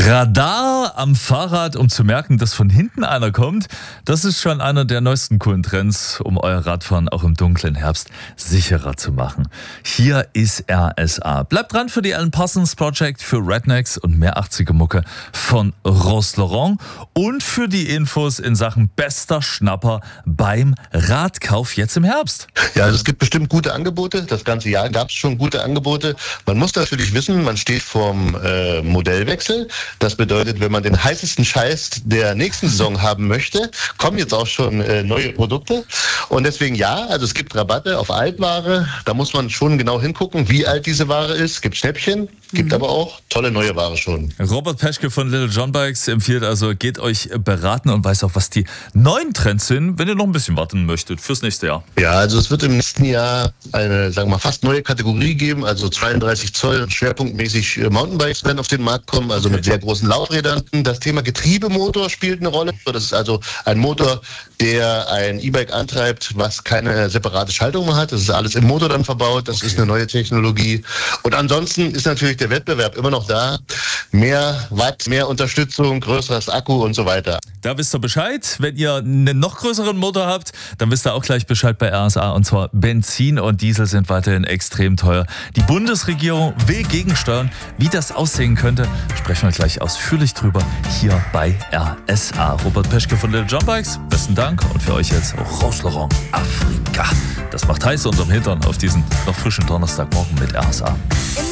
Radar am Fahrrad, um zu merken, dass von hinten einer kommt. Das ist schon einer der neuesten coolen Trends, um euer Radfahren auch im dunklen Herbst sicherer zu machen. Hier ist RSA. Bleibt dran für die Alan Parsons Project, für Rednecks und mehr 80er Mucke von Rose Laurent und für die Infos in Sachen bester Schnapper beim Radkauf jetzt im Herbst. Ja, also es gibt bestimmt gute Angebote. Das ganze Jahr gab es schon gute Angebote. Man muss natürlich wissen, man steht vorm Modellwechsel. Das bedeutet, wenn man den heißesten Scheiß der nächsten Saison haben möchte, kommen jetzt auch schon neue Produkte. Und deswegen ja, also es gibt Rabatte auf Altware. Da muss man schon genau hingucken, wie alt diese Ware ist. Es gibt Schnäppchen, gibt aber auch tolle neue Ware schon. Robert Peschke von Little John Bikes empfiehlt also, geht euch beraten und weiß auch, was die neuen Trends sind, wenn ihr noch ein bisschen warten möchtet fürs nächste Jahr. Ja, also es wird im nächsten Jahr eine, sagen wir mal, fast neue Kategorie geben. Also 32 Zoll schwerpunktmäßig Mountainbikes werden auf den Markt kommen, also mit sehr großen Laufrädern. Das Thema Getriebemotor spielt eine Rolle. Das ist also ein Motor, der ein E-Bike antreibt, was keine separate Schaltung mehr hat. Das ist alles im Motor dann verbaut. Das ist eine neue Technologie. Und ansonsten ist natürlich der Wettbewerb immer noch da. Mehr Watt, mehr Unterstützung, größeres Akku und so weiter. Da wisst ihr Bescheid. Wenn ihr einen noch größeren Motor habt, dann wisst ihr auch gleich Bescheid bei RSA. Und zwar Benzin und Diesel sind weiterhin extrem teuer. Die Bundesregierung will gegensteuern. Wie das aussehen könnte, sprechen wir gleich ausführlich drüber hier bei RSA. Robert Peschke von Little John Bikes, besten Dank. Und für euch jetzt Rose Laurent Afrika. Das macht heiß unterm Hintern auf diesen noch frischen Donnerstagmorgen mit RSA.